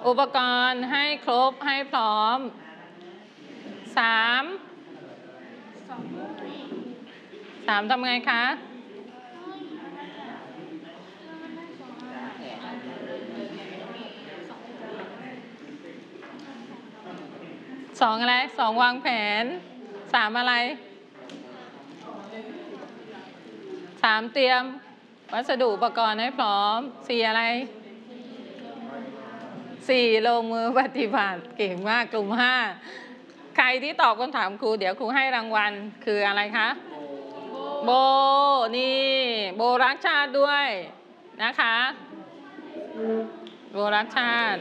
อุปกรณ์ให้ครบให้พร้อม3ทำไงคะ2อะไร2วางแผน3อะไร3เตรียมวัสดุอุปกรณ์ให้พร้อม4อะไร4ลงมือปฏิบัติเก่งมากกลุ่ม5ใครที่ตอบคำถามครูเดี๋ยวครูให้รางวัลคืออะไรคะโบนี่โบรักชาติด้วยนะคะโบรักชาติ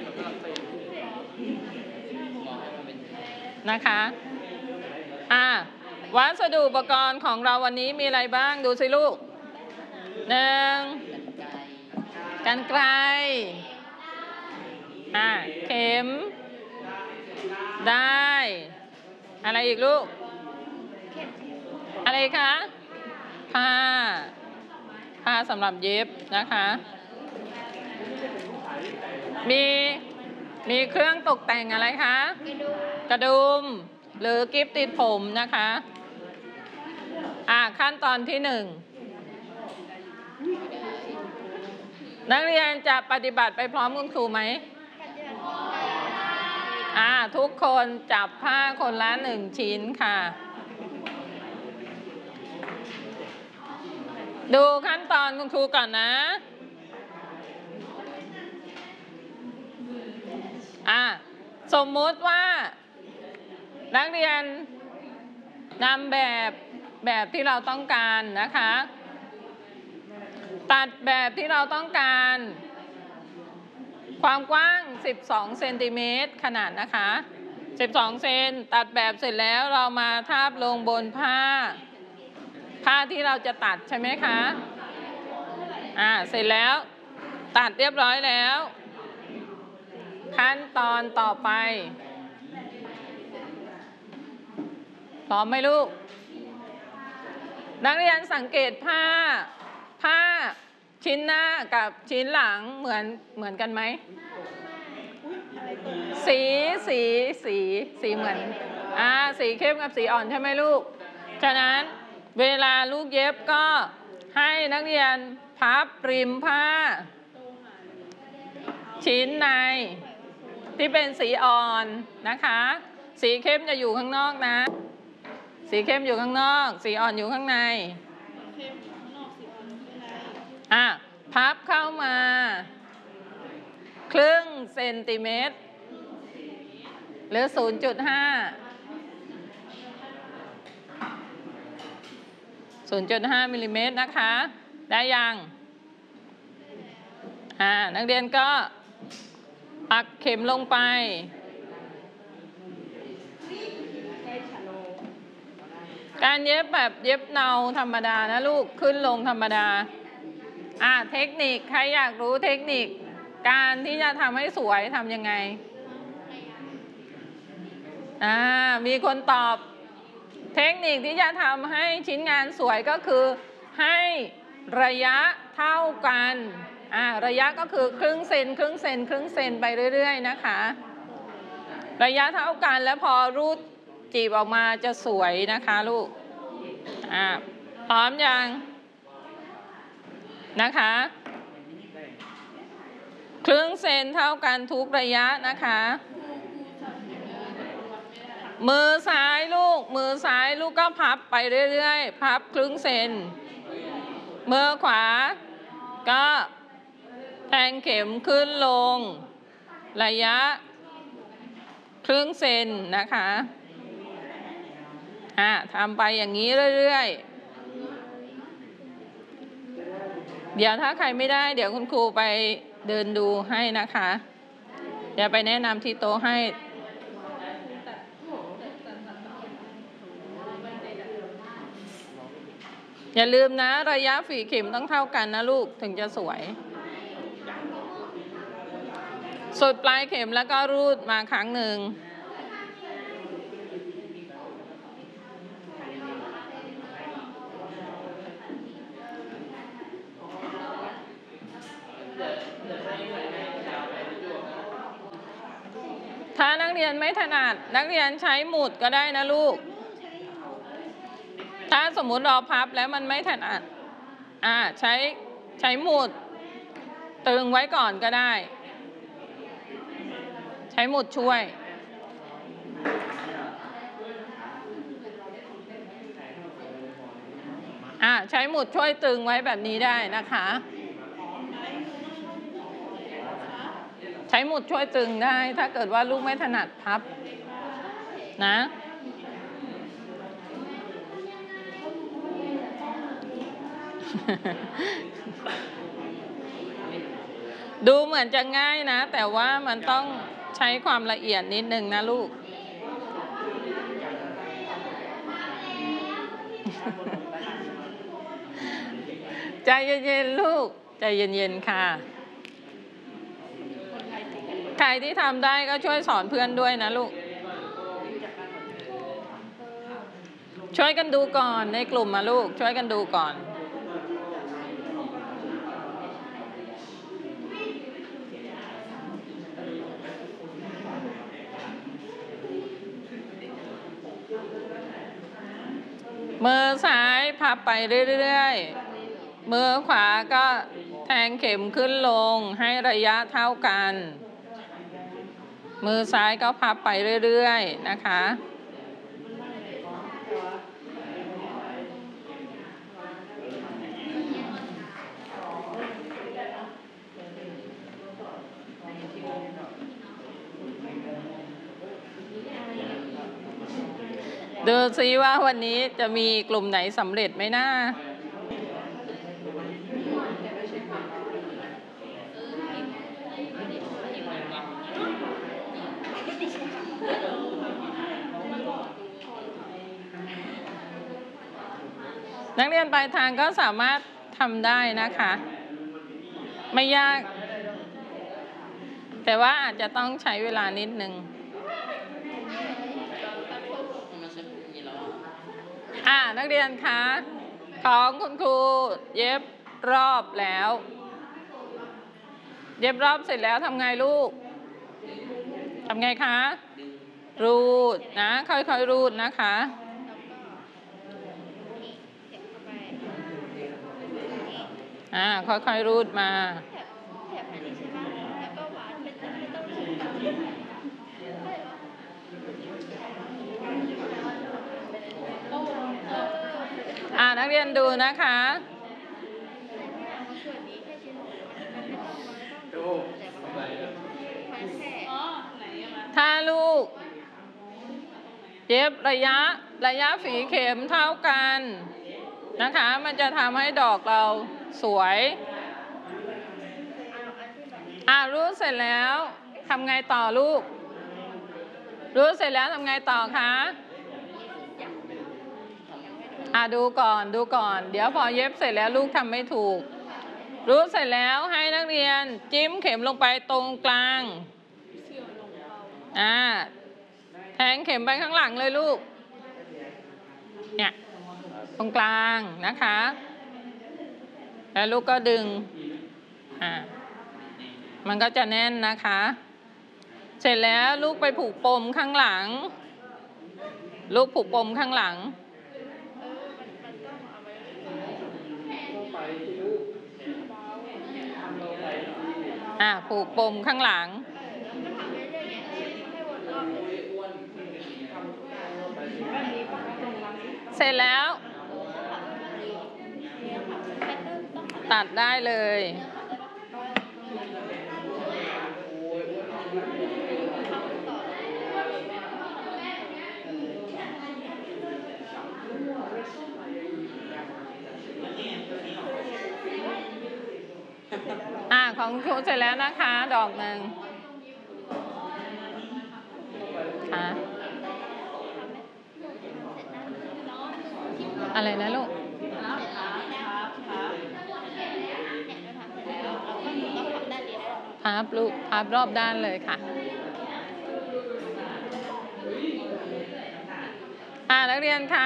นะคะวัสดุอุปกรณ์ของเราวันนี้มีอะไรบ้างดูสิลูก1กรรไกรเข็มได้อะไรอีกลูกอะไรคะผ้าสำหรับเย็บนะคะมีเครื่องตกแต่งอะไรคะกระดุมหรือกิ๊บติดผมนะคะขั้นตอนที่1นักเรียนจะปฏิบัติไปพร้อมคุณครูไหมทุกคนจับผ้าคนละ1ชิ้นค่ะดูขั้นตอนคุณครูก่อนนะสมมุติว่านักเรียนนำแบบที่เราต้องการนะคะตัดแบบที่เราต้องการความกว้าง12เซนติเมตรขนาดนะคะ12เซนตัดแบบเสร็จแล้วเรามาทาบลงบนผ้าที่เราจะตัดใช่ไหมคะเสร็จแล้วตัดเรียบร้อยแล้วขั้นตอนต่อไปพร้อมไหมลูกนักเรียนสังเกตผ้าชิ้นหน้ากับชิ้นหลังเหมือนกันไหมสีเหมือนสีเข้มกับสีอ่อนใช่ไหมลูกฉะนั้นเวลาลูกเย็บก็ให้นักเรียนพับริมผ้าชิ้นในที่เป็นสีอ่อนนะคะสีเข้มจะอยู่ข้างนอกนะสีเข้มอยู่ข้างนอกสีอ่อนอยู่ข้างในพับเข้ามาครึ่งเซนติเมตรหรือ 0.5 มิลลิเมตรนะคะได้ยังนักเรียนก็ปักเข็มลงไปการเย็บแบบเย็บเนาธรรมดานะลูกขึ้นลงธรรมดาเทคนิคใครอยากรู้เทคนิคการที่จะทำให้สวยทำยังไงมีคนตอบเทคนิคที่จะทำให้ชิ้นงานสวยก็คือให้ระยะเท่ากันระยะก็คือครึ่งเซนไปเรื่อยๆนะคะระยะเท่ากันแล้วพอรูดจีบออกมาจะสวยนะคะลูกพร้อมยังนะคะครึ่งเซนเท่ากันทุกระยะนะคะมือซ้ายลูกก็พับไปเรื่อยๆพับครึ่งเซนมือขวาก็แทงเข็มขึ้นลงระยะครึ่งเซนนะคะทำไปอย่างนี้เรื่อยๆเดี๋ยวถ้าใครไม่ได้เดี๋ยวคุณครูไปเดินดูให้นะคะเดี๋ยวไปแนะนำที่โต๊ะให้อย่าลืมนะระยะฝีเข็มต้องเท่ากันนะลูกถึงจะสวยสุดปลายเข็มแล้วก็รูดมาครั้งหนึ่งถ้านักเรียนไม่ถนัดนักเรียนใช้หมุดก็ได้นะลูกถ้าสมมุติเราพับแล้วมันไม่ถนัดใช้หมุดตึงไว้ก่อนก็ได้ใช้หมุดช่วยใช้หมุดช่วยตึงไว้แบบนี้ได้นะคะใช้หมุดช่วยตึงได้ถ้าเกิดว่าลูกไม่ถนัดพับนะดูเหมือนจะง่ายนะแต่ว่ามันต้องใช้ความละเอียดนิดนึงนะลูกใจเย็นๆลูกใจเย็นๆค่ะใครที่ทำได้ก็ช่วยสอนเพื่อนด้วยนะลูกช่วยกันดูก่อนในกลุ่มมาลูกช่วยกันดูก่อนมือซ้ายพับไปเรื่อยๆมือขวาก็แทงเข็มขึ้นลงให้ระยะเท่ากันมือซ้ายก็พับไปเรื่อยๆนะคะดูซิว่าวันนี้จะมีกลุ่มไหนสำเร็จไหมนะนักเรียนปลายทางก็สามารถทำได้นะคะไม่ยากแต่ว่าอาจจะต้องใช้เวลานิดนึงนักเรียนคะของคุณครูเย็บรอบแล้วเย็บรอบเสร็จแล้วทำไงลูกทำไงคะรูดนะค่อยๆรูดนะคะค่อยๆรูดมานักเรียนดูนะคะถ้าลูกเย็บระยะฝีเข็มเท่ากันนะคะมันจะทำให้ดอกเราสวยรูดเสร็จแล้วทำไงต่อลูกรูดเสร็จแล้วทำไงต่อคะดูก่อนเดี๋ยวพอเย็บเสร็จแล้วลูกทำไม่ถูกรูดเสร็จแล้วให้นักเรียนจิ้มเข็มลงไปตรงกลางแทงเข็มไปข้างหลังเลยลูกเนี่ยตรงกลางนะคะแล้วลูกก็ดึงมันก็จะแน่นนะคะเสร็จแล้วลูกไปผูกปมข้างหลังลูกผูกปมข้างหลังผูกปมข้างหลังเสร็จแล้วตัดได้เลยของครูเสร็จแล้วนะคะดอกหนึ่งอะไรนะลูกพับลูกพับรอบด้านเลยค่ะนักเรียนคะ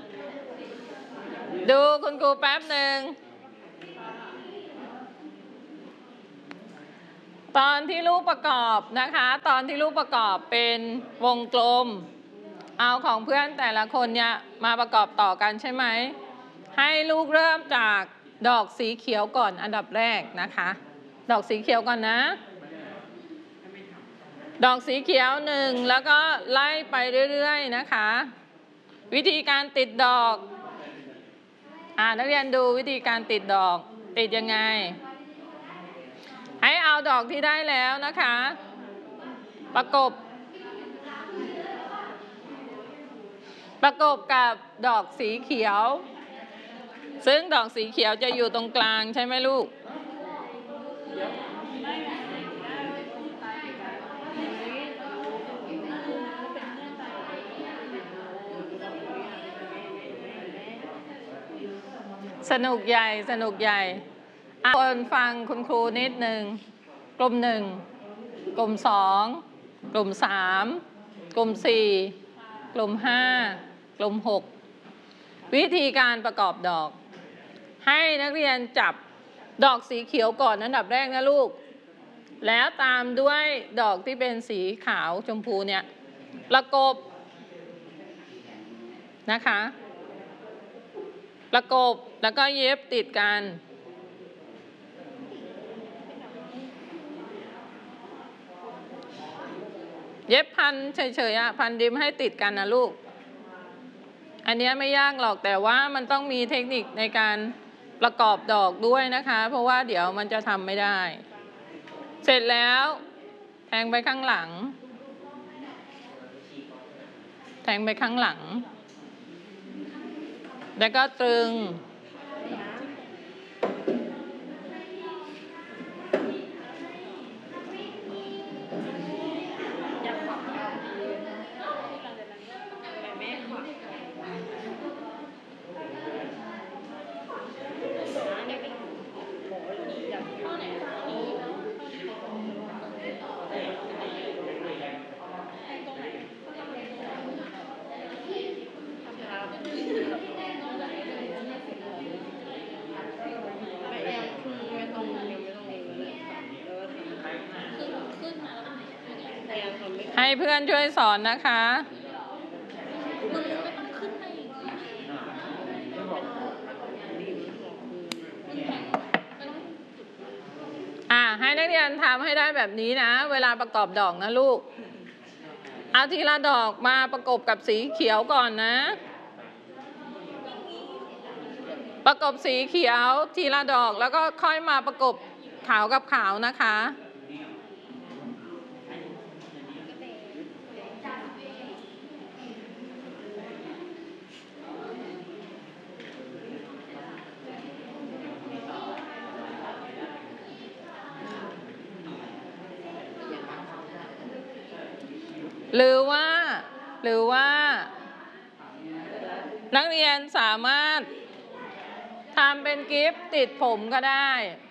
ดูคุณครูแป๊บหนึ่งตอนที่รูปประกอบนะคะตอนที่รูปประกอบเป็นวงกลมเอาของเพื่อนแต่ละคนเนี่ยมาประกอบต่อกันใช่ไหมให้ลูกเริ่มจากดอกสีเขียวก่อนอันดับแรกนะคะดอกสีเขียวก่อนนะดอกสีเขียว1แล้วก็ไล่ไปเรื่อยๆนะคะวิธีการติดดอกนักเรียนดูวิธีการติดดอกติดยังไงให้เอาดอกที่ได้แล้วนะคะประกบกับดอกสีเขียวซึ่งดอกสีเขียวจะอยู่ตรงกลางใช่ไหมลูกสนุกใหญ่คนฟังคุณครูนิดนึงกลุ่ม1กลุ่ม2กลุ่ม3กลุ่ม4กลุ่ม5กลุ่ม6วิธีการประกอบดอกให้นักเรียนจับดอกสีเขียวก่อนอันดับแรกนะลูกแล้วตามด้วยดอกที่เป็นสีขาวชมพูเนี่ยประกบนะคะประกบแล้วก็เย็บติดกันเย็บพันเฉยๆพันริมให้ติดกันนะลูกอันนี้ไม่ยากหรอกแต่ว่ามันต้องมีเทคนิคในการประกอบดอกด้วยนะคะเพราะว่าเดี๋ยวมันจะทำไม่ได้เสร็จแล้วแทงไปข้างหลังแล้วก็ตรึงให้เพื่อนช่วยสอนนะคะให้นักเรียนทำให้ได้แบบนี้นะเวลาประกอบดอกนะลูกเอาทีละดอกมาประกบกับสีเขียวก่อนนะประกบสีเขียวทีละดอกแล้วก็ค่อยมาประกบขาวกับขาวนะคะหรือว่านักเรียนสามารถทำเป็นกิฟต์ติดผมก็ได้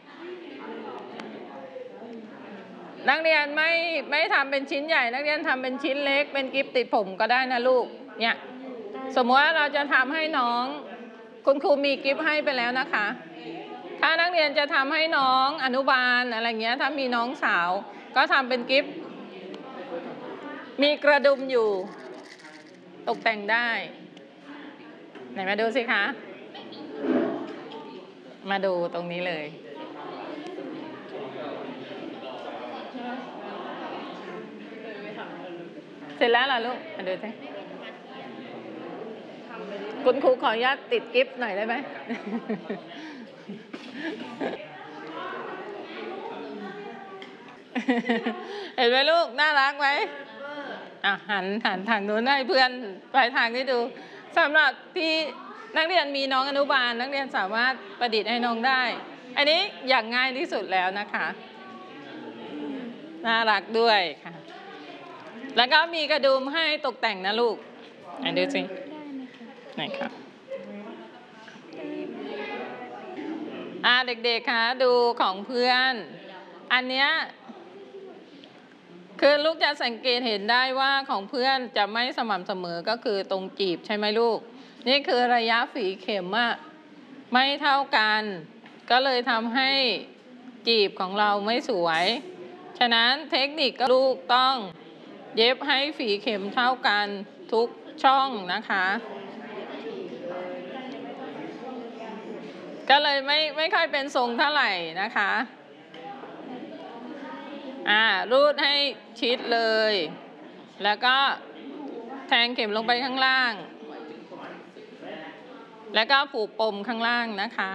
นักเรียนไม่ทำเป็นชิ้นใหญ่นักเรียนทำเป็นชิ้นเล็กเป็นกิฟต์ติดผมก็ได้นะลูกเนี่ยสมมติว่าเราจะทำให้น้องคุณครูมีกิฟต์ให้ไปแล้วนะคะถ้านักเรียนจะทำให้น้องอนุบาลอะไรเงี้ยถ้ามีน้องสาวก็ทำเป็นกิฟต์มีกระดุมอยู่ตกแต่งได้ไหนมาดูสิคะมาดูตรงนี้เลยเสร็จแล้วล่ะลูกมาดูสิคุณครูขออนุญาตติดกิฟต์หน่อยได้ไหมเห็นไหมลูกน่ารักไหมหันทางนู้นให้เพื่อนไปทางนี้ดูสำหรับที่นักเรียนมีน้องอนุบาลนักเรียนสามารถประดิษฐ์ให้น้องได้อันนี้อย่างง่ายที่สุดแล้วนะคะน่ารักด้วยค่ะแล้วก็มีกระดุมให้ตกแต่งนะลูกดูสิไหนครับเด็กๆคะดูของเพื่อนอันเนี้ยคือลูกจะสังเกตเห็นได้ว่าของเพื่อนจะไม่สม่ำเสมอก็คือตรงจีบใช่ไหมลูกนี่คือระยะฝีเข็มไม่เท่ากันก็เลยทำให้จีบของเราไม่สวยฉะนั้นเทคนิคก็ลูกต้องเย็บให้ฝีเข็มเท่ากันทุกช่องนะคะ ก็เลยไม่ค่อยเป็นทรงเท่าไหร่นะคะรูดให้ชิดเลย แล้วก็แทงเข็มลงไปข้างล่าง แล้วก็ผูกปมข้างล่างนะคะ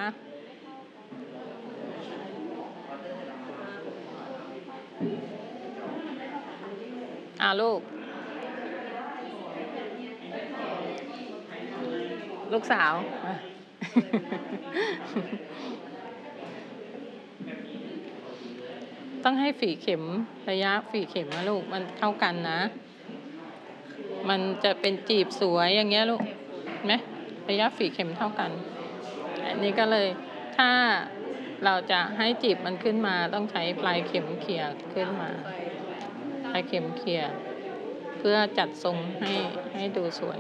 ลูกสาว ต้องให้ฝีเข็มระยะฝีเข็มนะลูกมันเท่ากันนะ มันจะเป็นจีบสวยอย่างเงี้ยลูกไหมระยะฝีเข็มเท่ากัน อันนี้ก็เลยถ้าเราจะให้จีบมันขึ้นมาต้องใช้ปลายเข็มเขี่ยขึ้นมาปลายเข็มเขี่ยเพื่อจัดทรงให้ดูสวย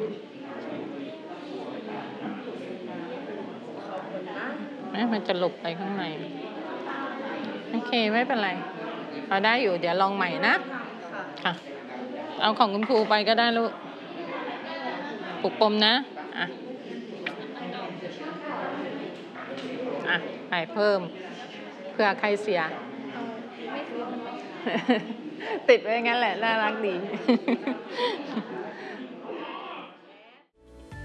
มันจะหลบไปข้างในโอเคไม่เป็นไรเอาได้อยู่เดี๋ยวลองใหม่นะค่ะเอาของคุณครูไปก็ได้ลูกผูกปมนะไปเพิ่มเพื่อใครเสีย ติดไว้งั้นแหละน่ารักดี